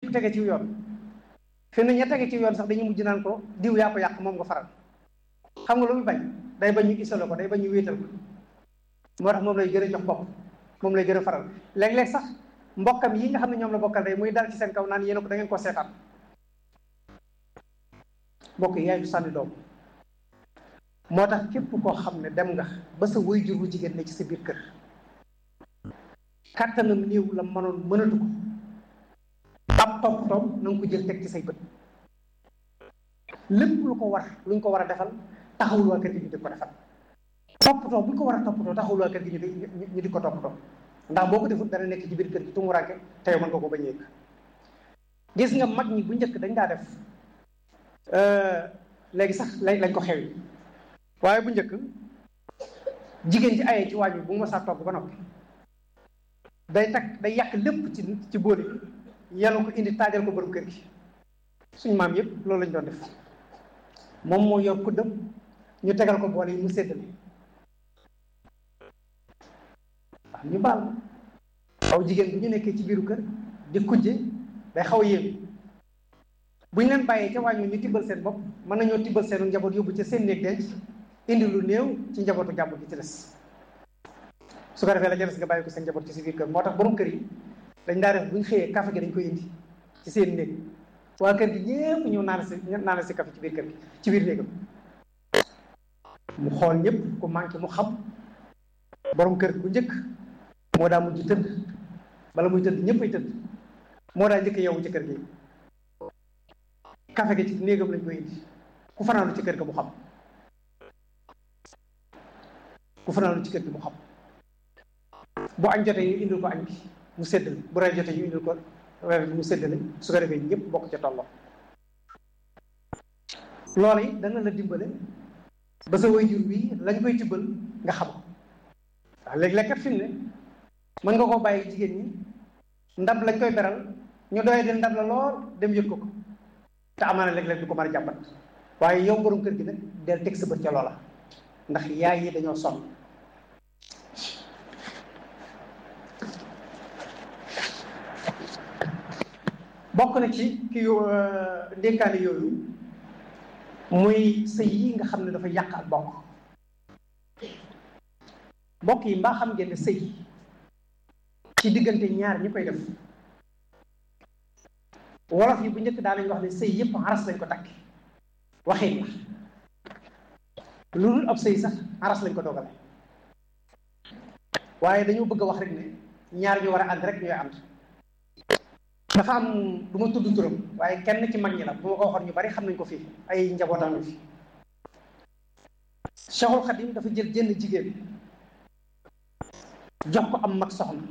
ñëpp tege ci yoon fi ne ña tege ci yoon sax dañuy mujj naan ko diw yaa ko yàq moom nga faral xam nga lu muy bañ day bañ ñu isolé ko day bañ ñu wéetal ko moo tax moom lay gën a jox bopp moom lay gën a faral léeg-léeg sax mbokkam yi nga xam ne ñoom la bokkal day muy dal ci seen kaw naan yéen ko da ngeen ko seetaan mbokk yi yaay du sànni doom moo tax képp koo xam ne dem nga ba sa waajur bu jigéen ne ci sa biir kër kàttanam néew la mënatu ko ab topp na nga ko jël teg ci say bët lépp lu ko war luñ ko war a defal taxawul waa kër gi ñu di ko defal toppatoo buñ ko war a toppatoo taxawul waa kër gi ñu di ko toppatoo ndax boo ko defut dana nekk ci biir kër gi tumuraanke te yow mën nga ko bañ a yëg gis nga mag ñi bu njëkk dañ daa def léegi sax lañ ko xewi waaye bu njëkk jigéen ci ayee ci waañ bi bu ma saa togg ba noppi day yàq lépp ci booli yàlla ko indi taajal ko borom kër gi suñ maam yëpp loolu lañ doon def moom moo yor kuddam ñu tegal ko boole yi mu séddale waaw ñu baal aw jigéen bu ñu nekkee ci biiru kër di kujje day xaw a yéem bu ñu leen bàyyee ca wàññi ñu tibbal seen bopp mën nañoo tibbal seenu njaboot yóbbu ca seen néeg denc indi lu néew ci njabootu jàmbur gi ci des su ko defee la ca des nga bàyyi ko seen njaboot ci si biir kër moo tax borom kër yi dañ daa def bu ñu xëyee café gi dañ koy indi ci seen néeg waa kër gi ñëpp ñëw naan si café ci biir kër gi ci biir néegam mu xool ñëpp ku manqué mu xam borom kër bu njëkk moo daa mujj tëdd bala muy tëdd ñëpp ay tëdd moo daa njëkk yow ci kër gi café gi ci néegam lañ koy indi ku fanaanu ci kër ga mu xam ku fanaanu ci kër gi mu xam bu añ jotee ñu indil ko añ bi mu séddale bu reer jotee ñu indil ko reer bi mu séddale su ko defee ñëpp bokk ca tolloo loolu yi dana la dimbale ba sa waajur bi lañ koy tibbal nga xam ko waaw léegi-léeg kat fi mu ne mën nga koo bàyyi jigéen ñi ndab lañ koy beral ñu doyee di ndab la lool dem yëg ko te amaana léeg-léeg du ko mën a jàmbat waaye yow borom kër gi nag del teg sa bët ca loola ndax yaay yi dañoo sonn bokk na ci ki ndénkaane yooyu muy sëy yi nga xam ne dafa yàq ak bokk yi mbaa xam ngeen ne sëy ci diggante ñaar ñi koy def wolof yi bu njëkk daanañ wax ne sëy yëpp aras lañ ko takk waxin la lu dul ab sëy sax aras lañ ko dogale waaye dañoo bëgg a wax rek ne ñaar ñu war a ànd rek ñooy ànd dafa am du ma tudd turam waaye kenn ci mag ñi la bu ma ko waxoon ñu bari xam nañ ko fii ay njabootam fi Cheikhul Khadim dafa jël jënn jigéen jox ko am mag soxna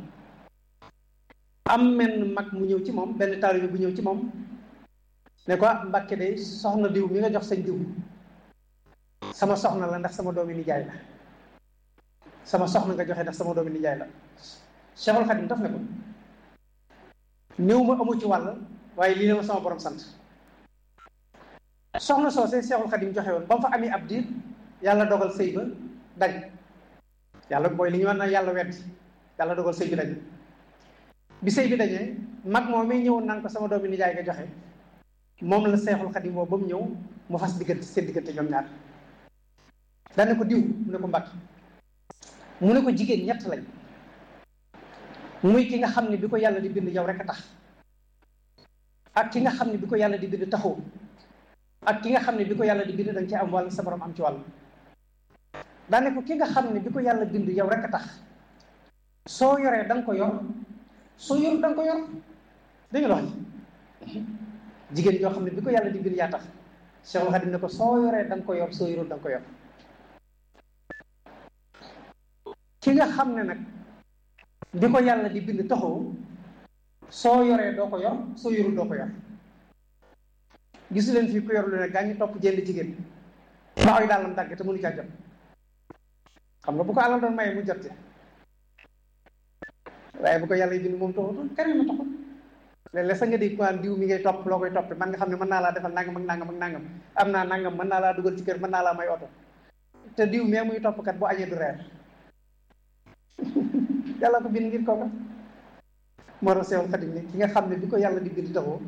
am menn mag mu ñëw ci moom benn taalibe bu ñëw ci moom ne ko Mbàkke de soxna diw mi nga jox sañ diw sama soxna la ndax sama doomi nijaay la sama soxna nga joxe ndax sama doomi nijaay la Cheikhul Khadim daf ne ko néew ma amu ci wàll waaye lii la ma sama borom sant soxna soosee Cheikhul Khadim joxe woon ba mu fa amee ab diir yàlla dogal sëy ba dañ yàlla mooy li ñu wax na yàlla wedd yàlla dogal sëy bi dañ bi sëy bi dañee mag moom mi ñëwoon naan ko sama doomi nijaay nga joxe moom la Cheikhul Khadim woo ba mu ñëw mu fas diggante seen diggante ñoom ñaar dane ko diw mu ne ko Mbàkke mu ne ko jigéen ñett lañ muy ki nga xam ne bi ko yàlla di bind yow rek a tax ak ki nga xam ne bi ko yàlla di bind taxoo ak ki nga xam ne bi ko yàlla di bind danga ci am wàll sa borom am ci wàll daane ko ki nga xam ne bi ko yàlla bind yow rek a tax soo yoree da nga ko yor soo yorul da nga ko yor dégg nga wax jigéen yoo xam ne bi ko yàlla di bind yaa tax Cheikhul Khadim ne ko soo yoree da nga ko yor soo yorul da nga ko yor ki nga xam ne nag bi ko yàlla di bind taxoo soo yoree doo ko yor soo yorul doo ko yor gisu leen fii ku yor lu ne gaa ñu topp jënd jigéen ba ay daalam dàgg te mënu caa jot xam nga bu ko alal doon maye mu jot ci waaye bu ko yàlla bind moom taxutul keneen ma taxul léeg-léeg sax nga di ko diw mi ngay topp loo koy topp man nga xam ne mën naa laa defal nangam ak nangam ak nangam am naa nangam mën naa laa dugal ci kër mën naa laa may oto te diw mee muy topp kat bu añee du reer yàlla ko bind ngir kooka moo tax Cheikhul Khadim ne ki nga xam ne bi ko yàlla di bind taxoo